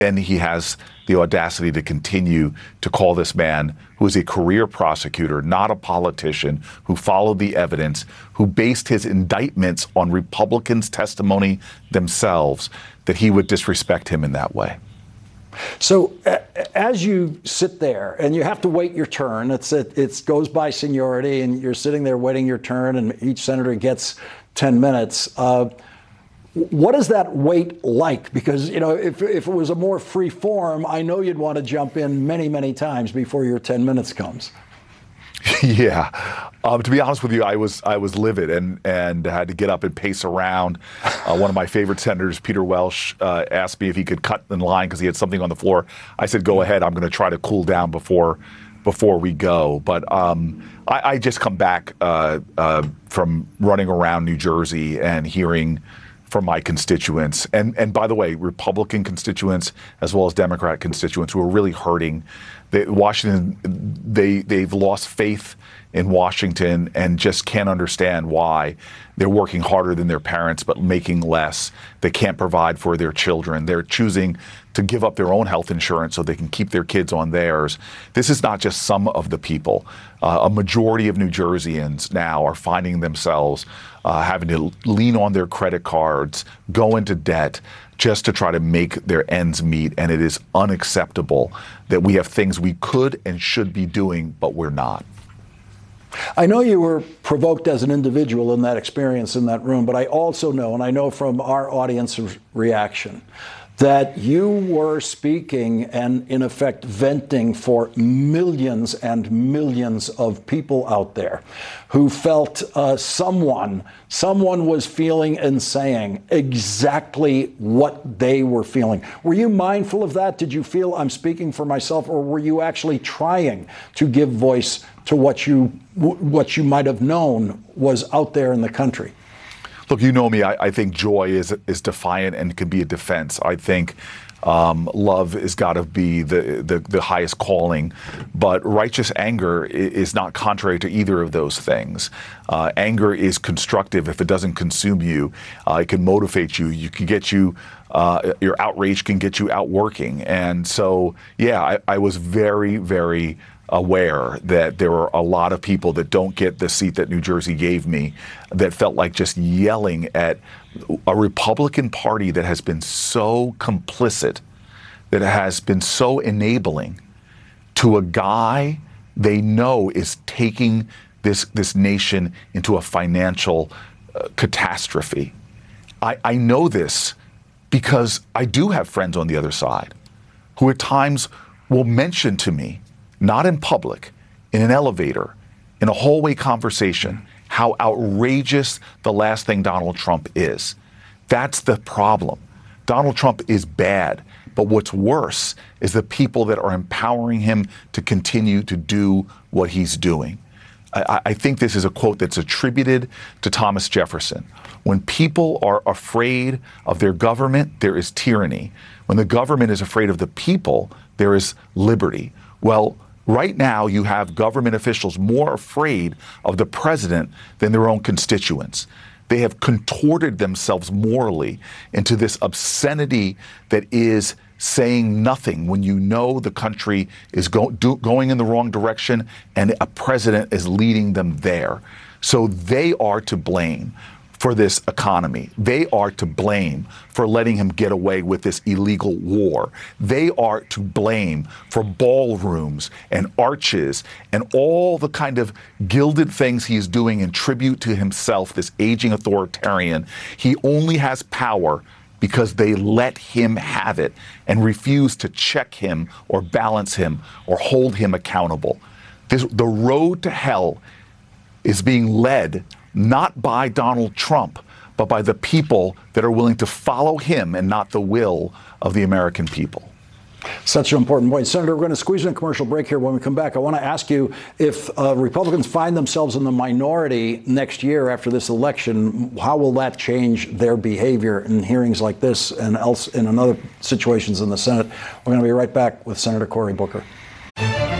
and he has the audacity to continue to call this man, who is a career prosecutor, not a politician, who followed the evidence, who based his indictments on Republicans' testimony themselves, that he would disrespect him in that way. So as you sit there and you have to wait your turn, it goes by seniority, and you're sitting there waiting your turn, and each senator gets 10 minutes. What is that wait like? Because, you know, if it was a more free form, I know you'd want to jump in many, many times before your 10 minutes comes. Yeah. To be honest with you, I was livid and had to get up and pace around. One of my favorite senators, Peter Welch, asked me if he could cut in line because he had something on the floor. I said, go ahead. I'm going to try to cool down before we go. But I just come back from running around New Jersey and hearing from my constituents, and by the way, Republican constituents as well as Democrat constituents who are really hurting. Washington, they've lost faith in Washington and just can't understand why they're working harder than their parents but making less. They can't provide for their children. They're choosing to give up their own health insurance so they can keep their kids on theirs. This is not just some of the people. A majority of New Jerseyans now are finding themselves having to lean on their credit cards, go into debt, just to try to make their ends meet. And it is unacceptable that we have things we could and should be doing, but we're not. I know you were provoked as an individual in that experience in that room, but I also know, and I know from our audience's reaction, that you were speaking and, in effect, venting for millions and millions of people out there who felt someone was feeling and saying exactly what they were feeling. Were you mindful of that? Did you feel I'm speaking for myself, or were you actually trying to give voice to what you might have known was out there in the country? Look, you know me. I think joy is defiant and can be a defense. I think love has got to be the highest calling, but righteous anger is not contrary to either of those things. Anger is constructive if it doesn't consume you. It can motivate you. You can get you. Your outrage can get you out working. And so, yeah, I was very, very aware that there were a lot of people that don't get the seat that New Jersey gave me that felt like just yelling at a Republican Party that has been so complicit, that has been so enabling to a guy they know is taking this nation into a financial catastrophe. I know this because I do have friends on the other side who at times will mention to me, not in public, in an elevator, in a hallway conversation, how outrageous the last thing Donald Trump is. That's the problem. Donald Trump is bad, but what's worse is the people that are empowering him to continue to do what he's doing. I think this is a quote that's attributed to Thomas Jefferson. When people are afraid of their government, there is tyranny. When the government is afraid of the people, there is liberty. Well, right now, you have government officials more afraid of the president than their own constituents. They have contorted themselves morally into this obscenity that is saying nothing when you know the country is going in the wrong direction and a president is leading them there. So they are to blame for this economy. They are to blame for letting him get away with this illegal war. They are to blame for ballrooms and arches and all the kind of gilded things he's doing in tribute to himself, this aging authoritarian. He only has power because they let him have it and refuse to check him or balance him or hold him accountable. The road to hell is being led not by Donald Trump, but by the people that are willing to follow him and not the will of the American people. Such an important point. Senator, we're going to squeeze in a commercial break here. When we come back, I want to ask you if Republicans find themselves in the minority next year after this election, how will that change their behavior in hearings like this and else in other situations in the Senate? We're going to be right back with Senator Cory Booker.